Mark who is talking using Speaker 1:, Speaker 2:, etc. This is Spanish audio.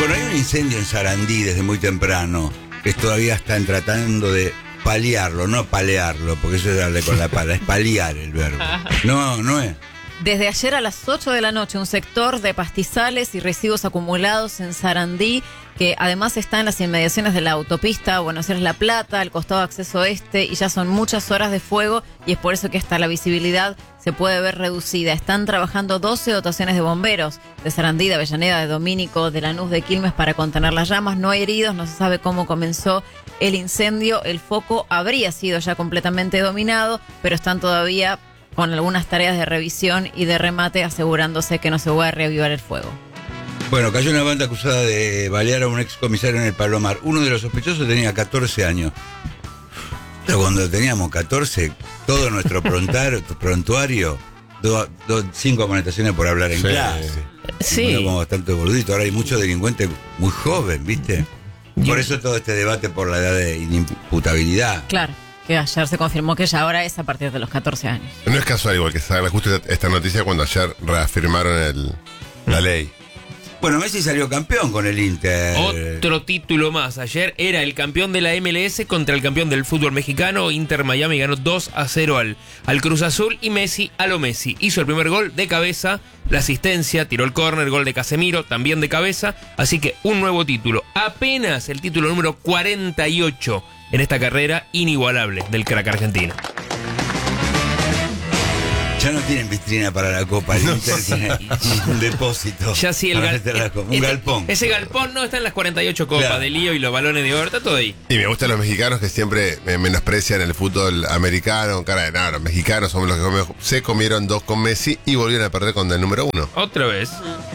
Speaker 1: Bueno, hay un incendio en Sarandí desde muy temprano, que todavía están tratando de paliarlo, no palearlo, porque eso es darle con la pala, es paliar el verbo. No es.
Speaker 2: Desde ayer a las 8 de la noche, un sector de pastizales y residuos acumulados en Sarandí, que además está en las inmediaciones de la autopista Buenos Aires-La Plata, al costado de acceso este, y ya son muchas horas de fuego, y es por eso que hasta la visibilidad se puede ver reducida. Están trabajando 12 dotaciones de bomberos de Sarandí, de Avellaneda, de Domínico, de Lanús, de Quilmes para contener las llamas. No hay heridos, no se sabe cómo comenzó el incendio. El foco habría sido ya completamente dominado, pero están todavía con algunas tareas de revisión y de remate, asegurándose que no se va a reavivar el fuego.
Speaker 1: Bueno, cayó una banda acusada de balear a un ex comisario en el Palomar. Uno de los sospechosos tenía 14 años. Pero cuando teníamos 14, todo nuestro prontuario, 5 amonestaciones por hablar en clase.
Speaker 2: Sí.
Speaker 1: Como bastante boludito. Ahora hay muchos delincuentes muy joven, ¿viste? Por eso todo este debate por la edad de inimputabilidad.
Speaker 2: Claro, que ayer se confirmó que ya ahora es a partir de los 14 años.
Speaker 3: No es casual igual que salga justo esta noticia cuando ayer reafirmaron la ley.
Speaker 1: Bueno, Messi salió campeón con el Inter.
Speaker 4: Otro título más. Ayer era el campeón de la MLS contra el campeón del fútbol mexicano. Inter Miami ganó 2-0 al Cruz Azul y Messi a lo Messi. Hizo el primer gol de cabeza, la asistencia, tiró el córner, gol de Casemiro, también de cabeza. Así que un nuevo título. Apenas el título número 48 en esta carrera inigualable del crack argentino.
Speaker 1: Ya no tienen vitrina para la Copa, el Inter tiene un depósito.
Speaker 4: Ya sí,
Speaker 1: un galpón.
Speaker 4: Ese galpón no está en las 48 copas, claro, de lío y los balones de oro, está todo ahí.
Speaker 3: Y me gustan los mexicanos que siempre menosprecian el fútbol americano. Cara de nada, los mexicanos somos los que se comieron 2 con Messi y volvieron a perder con el número 1.
Speaker 4: Otra vez.